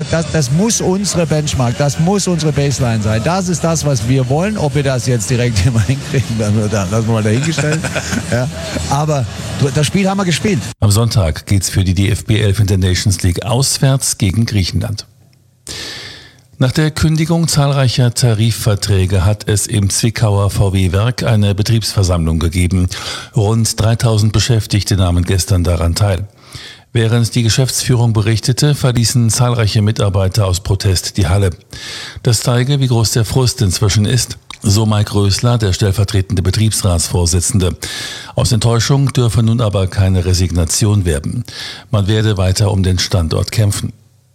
das muss unsere Benchmark, das muss unsere Baseline sein. Das ist das, was wir wollen. Ob wir das jetzt direkt immer hinkriegen, dann lassen wir mal dahingestellt. Ja. Aber das Spiel haben wir gespielt. Am Sonntag geht's für die DFB 11 in der Nations League auswärts gegen Griechenland. Nach der Kündigung zahlreicher Tarifverträge hat es im Zwickauer VW-Werk eine Betriebsversammlung gegeben. Rund 3000 Beschäftigte nahmen gestern daran teil. Während die Geschäftsführung berichtete, verließen zahlreiche Mitarbeiter aus Protest die Halle. Das zeige, wie groß der Frust inzwischen ist. So Mike Rösler, der stellvertretende Betriebsratsvorsitzende. Aus Enttäuschung dürfe nun aber keine Resignation werden. Man werde weiter um den Standort kämpfen.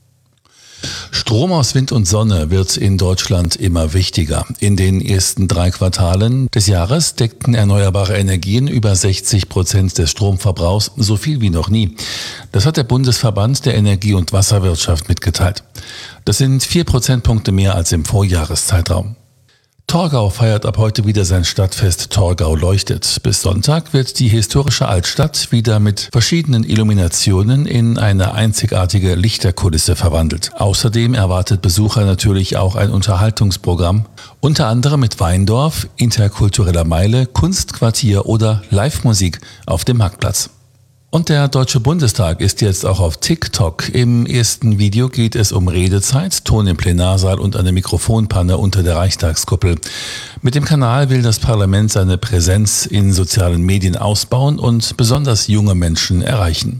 Strom aus Wind und Sonne wird in Deutschland immer wichtiger. In den ersten 3 Quartalen des Jahres deckten erneuerbare Energien über 60% des Stromverbrauchs, so viel wie noch nie. Das hat der Bundesverband der Energie- und Wasserwirtschaft mitgeteilt. Das sind 4 Prozentpunkte mehr als im Vorjahreszeitraum. Torgau feiert ab heute wieder sein Stadtfest Torgau leuchtet. Bis Sonntag wird die historische Altstadt wieder mit verschiedenen Illuminationen in eine einzigartige Lichterkulisse verwandelt. Außerdem erwartet Besucher natürlich auch ein Unterhaltungsprogramm, unter anderem mit Weindorf, interkultureller Meile, Kunstquartier oder Live-Musik auf dem Marktplatz. Und der Deutsche Bundestag ist jetzt auch auf TikTok. Im ersten Video geht es um Redezeit, Ton im Plenarsaal und eine Mikrofonpanne unter der Reichstagskuppel. Mit dem Kanal will das Parlament seine Präsenz in sozialen Medien ausbauen und besonders junge Menschen erreichen.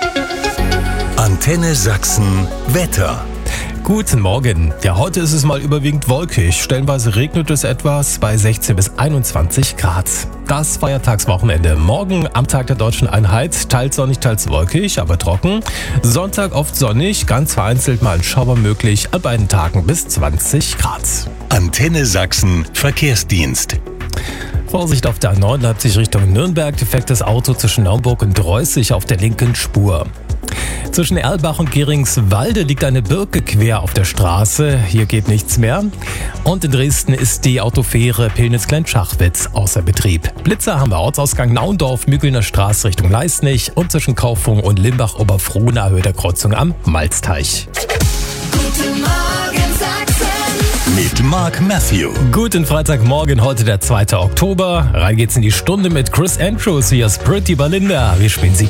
Antenne Sachsen Wetter. Guten Morgen. Ja, heute ist es mal überwiegend wolkig. Stellenweise regnet es etwas bei 16 bis 21 Grad. Das Feiertagswochenende. Morgen am Tag der Deutschen Einheit. Teils sonnig, teils wolkig, aber trocken. Sonntag oft sonnig, ganz vereinzelt mal ein Schauer möglich. An beiden Tagen bis 20 Grad. Antenne Sachsen Verkehrsdienst. Vorsicht auf der A9 Leipzig Richtung Nürnberg. Defektes Auto zwischen Naumburg und Reußig auf der linken Spur. Zwischen Erlbach und Geringswalde liegt eine Birke quer auf der Straße. Hier geht nichts mehr. Und in Dresden ist die Autofähre Pillnitz-Klein-Schachwitz außer Betrieb. Blitzer haben wir Ortsausgang Naundorf, Mügelner Straße Richtung Leisnig und zwischen Kaufung und Limbach-Oberfrohna Höhe der Kreuzung am Malzteich. Guten Morgen Sachsen. Mit Mark Matthew. Guten Freitagmorgen, heute der 2. Oktober. Rein geht's in die Stunde mit Chris Andrews via Pretty Belinda. Wir spielen sie